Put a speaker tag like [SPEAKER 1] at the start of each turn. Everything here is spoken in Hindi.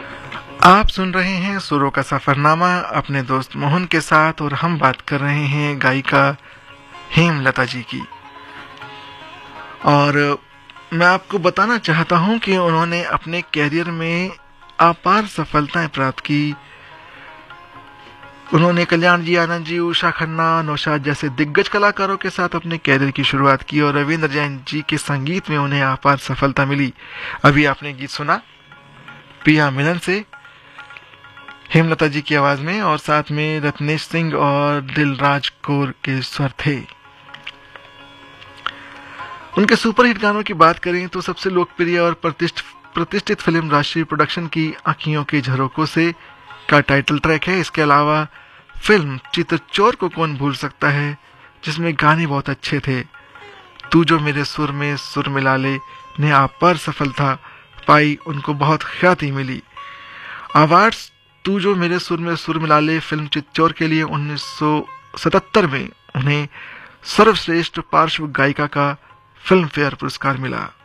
[SPEAKER 1] आप सुन रहे हैं सुरों का सफरनामा अपने दोस्त मोहन के साथ, और हम बात कर रहे हैं गायिका हेमलता जी की। और मैं आपको बताना चाहता हूं कि उन्होंने अपने कैरियर में अपार सफलताएं प्राप्त की। उन्होंने कल्याण जी, आनंद जी, उषा खन्ना, नौशाद जैसे दिग्गज कलाकारों के साथ अपने कैरियर की शुरुआत की, और रविंद्र जैन जी के संगीत में उन्हें अपार सफलता मिली। अभी आपने गीत सुना पिया मिलन से, हेमलता जी की आवाज में, और साथ में रत्नेश सिंह और दिलराज कौर के स्वर थे। उनके सुपरहिट गानों की बात करें तो सबसे लोकप्रिय और प्रतिष्ठित फिल्म राष्ट्रीय प्रोडक्शन की आँखियों के झरोकों से का टाइटल ट्रैक है। इसके अलावा फिल्म चितचोर को कौन भूल सकता है, जिसमें गाने बहुत अच्छे थे। तू जो मेरे सुर में सुर मिला ले ने अपार सफलता पाई, उनको बहुत ख्याति मिली। अवार्ड्स तू जो मेरे सुर में सुर मिला ले फिल्म चितचोर के लिए 1977 में उन्हें सर्वश्रेष्ठ पार्श्व गायिका का फिल्म फेयर पुरस्कार मिला।